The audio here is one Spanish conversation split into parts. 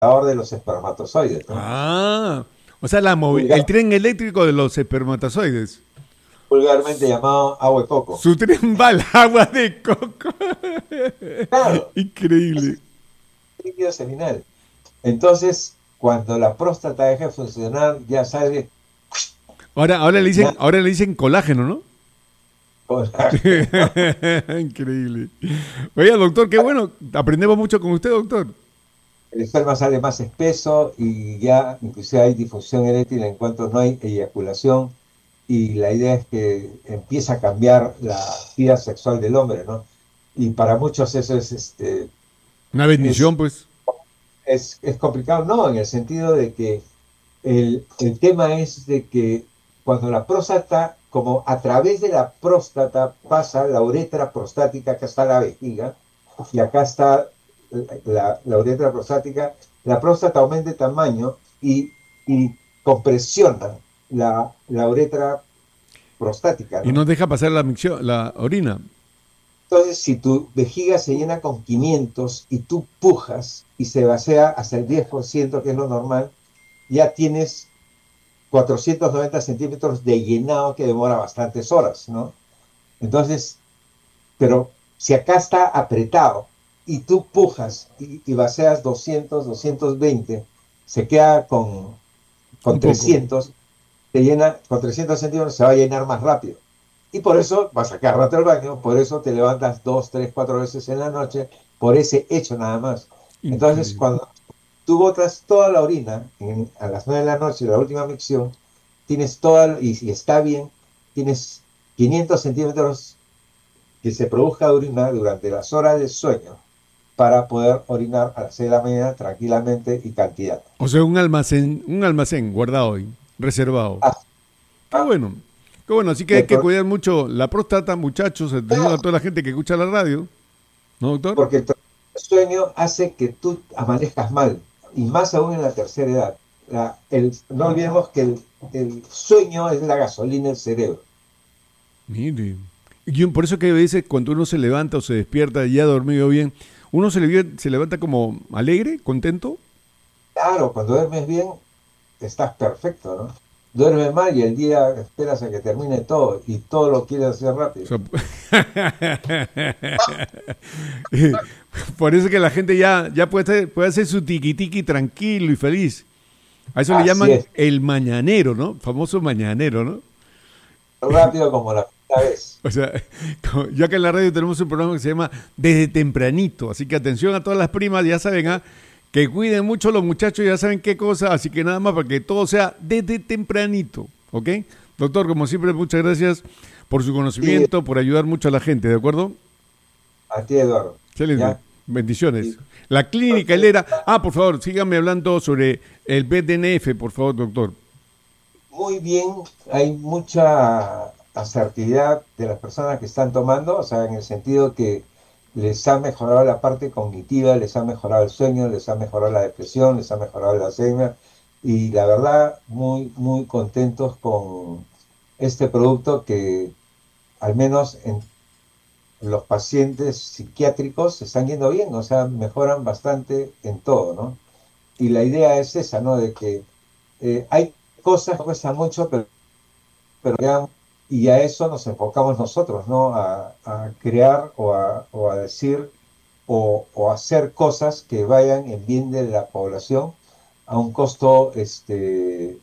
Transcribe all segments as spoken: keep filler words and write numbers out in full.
ahora de los espermatozoides, ¿no? Ah, o sea, la movi- el Vulgar- tren eléctrico de los espermatozoides. vulgarmente llamado agua de coco. Su tren va al agua de coco. Claro, es Increíble. líquido seminal. Entonces, cuando la próstata deja de funcionar, ya sale Ahora, ahora le dicen, nada ahora le dicen colágeno, ¿no? colágeno. Increíble. Oiga, doctor, qué bueno. Aprendemos mucho con usted, doctor. El esperma sale más espeso y ya inclusive hay difusión eréctil en cuanto no hay eyaculación y la idea es que empieza a cambiar la vida sexual del hombre, ¿no? Y para muchos eso es, este, Una bendición, es, pues. es, es complicado, no, en el sentido de que el, el tema es de que cuando la próstata, como a través de la próstata pasa la uretra prostática, acá está la vejiga, y acá está la, la uretra prostática, la próstata aumenta de tamaño y, y compresiona la, la uretra prostática, Y ¿no? nos deja pasar la micción, la orina. Entonces, si tu vejiga se llena con quinientos y tú pujas y se vacía hasta el diez por ciento, que es lo normal, ya tienes cuatrocientos noventa centímetros de llenado que demora bastantes horas, ¿no? Entonces, pero si acá está apretado y tú pujas y, y vacías doscientos, doscientos veinte, se queda con, con Un poco. trescientos, te llena, con trescientos centímetros se va a llenar más rápido. Y por eso vas a sacar rato al baño, por eso te levantas dos, tres, cuatro veces en la noche, por ese hecho nada más. Entonces, Increíble. cuando tú botas toda la orina en, a las nueve de la noche, la última micción, tienes toda, y si está bien, tienes quinientos centímetros que se produzca de orina durante las horas de sueño para poder orinar a las seis de la mañana tranquilamente y cantidad. O sea, un almacén, un almacén guardado ahí, reservado. Ah, Qué ah, bueno. Qué bueno, así que hay el que pro- cuidar mucho la próstata, muchachos. Atención a toda la gente que escucha la radio. ¿No, doctor? porque el sueño hace que tú amanezcas mal, y más aún en la tercera edad. La, el, no olvidemos que el, el, sueño es la gasolina del cerebro. Mire. Y yo- por eso que a veces cuando uno se levanta o se despierta y ya ha dormido bien, uno se, le, se levanta como alegre, contento. Claro, cuando duermes bien, estás perfecto, ¿no? Duerme mal y el día esperas a que termine todo y todo lo quieres hacer O rápido. sea, por eso que la gente ya, ya puede, hacer, puede hacer su tiki tiki tranquilo y feliz. A eso le Así llaman es, el mañanero, ¿no? Famoso mañanero, ¿no? rápido como la primera vez. O sea, como- ya que en la radio tenemos un programa que se llama Desde Tempranito, así que atención a todas las primas, ya saben, ¿ah? Que cuiden mucho los muchachos, ya saben qué cosa, así que nada más para que todo sea desde tempranito, ¿ok? Doctor, como siempre, muchas gracias por su Y conocimiento, por ayudar mucho a la gente, ¿de acuerdo? a ti, Eduardo. Excelente. ¿Ya? Bendiciones. Y La clínica cualquier- Helera. Ah, por favor, síganme hablando sobre el B D N F, por favor, doctor. muy bien, hay mucha asertividad de las personas que están tomando, o sea, en el sentido que les ha mejorado la parte cognitiva, les ha mejorado el sueño, les ha mejorado la depresión, les ha mejorado el Alzheimer, y la verdad, muy, muy contentos con este producto que al menos en los pacientes psiquiátricos se están yendo bien, o sea, mejoran bastante en todo, ¿no? Y la idea es esa, ¿no? De que eh, hay cosas que cuestan mucho, pero, pero ya- y a eso nos enfocamos nosotros, ¿no? A, a crear o a, o a decir o, o hacer cosas que vayan en bien de la población a un costo este,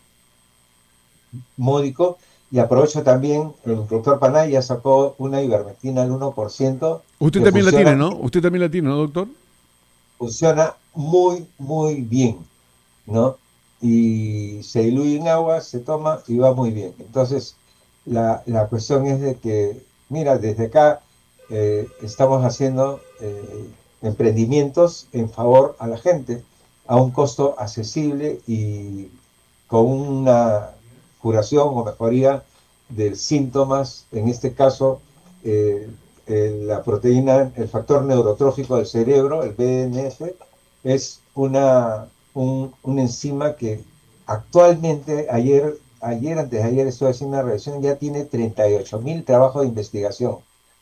módico. Y aprovecho también, el doctor Panay ya sacó una ivermectina al uno por ciento Usted que también la tiene, funciona, ¿no? Usted también la tiene, ¿no, doctor? funciona muy, muy bien, ¿no? Y se diluye en agua, se toma y va muy bien. Entonces, la, la cuestión es de que, mira, desde acá eh, estamos haciendo eh, emprendimientos en favor a la gente a un costo accesible y con una curación o mejoría de síntomas, en este caso, eh, eh, la proteína, el factor neurotrófico del cerebro, el B N F, es una, un, una enzima que actualmente, ayer, ayer, antes de ayer, estoy haciendo una revisión, ya tiene treinta y ocho mil trabajos de investigación.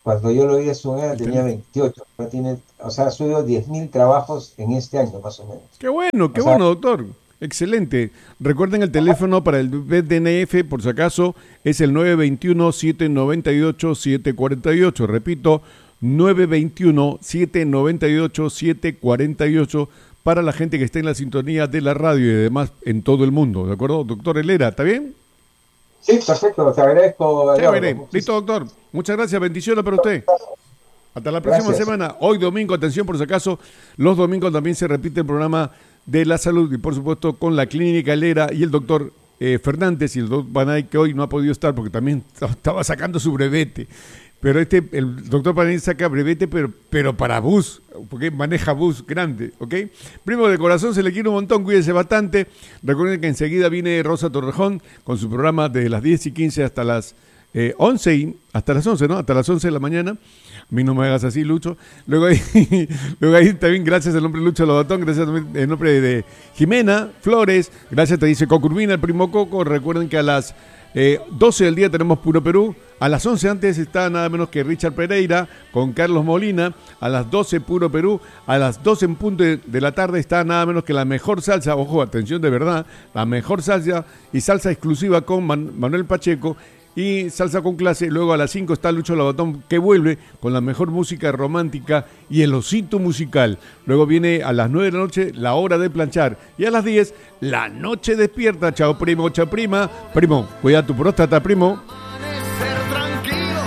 Cuando yo lo vi a su edad tenía veintiocho, ahora tiene, o sea, ha subido diez mil trabajos en este año más o menos. Qué bueno, qué O sea, bueno, doctor. Excelente. Recuerden el teléfono para el B D N F, por si acaso, es el nueve dos uno, siete nueve ocho, siete cuatro ocho. Repito, nueve dos uno, siete nueve ocho, siete cuatro ocho para la gente que está en la sintonía de la radio y además en todo el mundo. ¿De acuerdo, doctor Helera? ¿Está bien? sí, perfecto, te agradezco. Chévere. Listo, doctor. Muchas gracias. Bendiciones para usted. Hasta la próxima Gracias. semana. Hoy domingo, atención por si acaso, los domingos también se repite el programa de la salud y por supuesto con la Clínica Helera y el doctor eh, Fernández y el doctor Panay, que hoy no ha podido estar porque también estaba sacando su brevete. Pero este, el doctor Panay saca brevete, pero, pero para bus, porque maneja bus grande, ¿ok? Primo de corazón, se le quiere un montón, cuídense bastante. Recuerden que enseguida viene Rosa Torrejón con su programa de las diez y quince hasta las eh, once, y, hasta las once, ¿no? Hasta las once de la mañana. A mí no me hagas así, Lucho. Luego ahí, luego ahí también, gracias al nombre de Lucho Lobatón, gracias también en nombre de Jimena Flores, gracias te dice Cocurbina, el primo Coco. Recuerden que a las eh, doce del día tenemos Puro Perú. A las once antes está nada menos que Richard Pereira con Carlos Molina. A las doce Puro Perú. A las doce en punto de, de la tarde está nada menos que la mejor salsa. Ojo, atención de verdad. La mejor salsa y salsa exclusiva con Man, Manuel Pacheco. Y salsa con clase. Luego a las cinco está Lucho Lobatón, que vuelve con la mejor música romántica y el osito musical. Luego viene a las nueve de la noche la hora de planchar. Y a las diez, la noche despierta. Chao primo, chao prima. Primo, cuida tu próstata, primo. Ser tranquilo,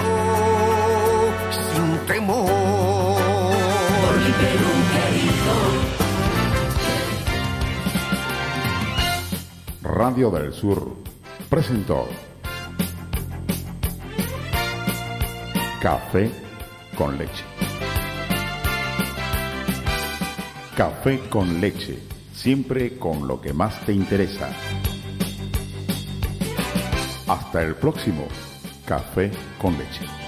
sin temor. Por mi Perú querido. Radio del Sur presentó Café con leche. Café con leche, siempre con lo que más te interesa. Hasta el próximo Café con leche.